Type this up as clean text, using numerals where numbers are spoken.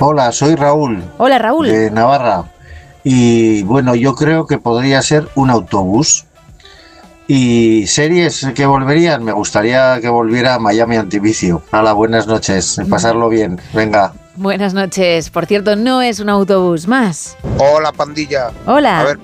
Hola, soy Raúl. Hola, Raúl. De Navarra. Y bueno, yo creo que podría ser un autobús. Y series que volverían, me gustaría que volviera Miami Antivicio. Hala, buenas noches, pasarlo bien, venga. Buenas noches. Por cierto, no es un autobús más. Hola, pandilla. Hola. A ver,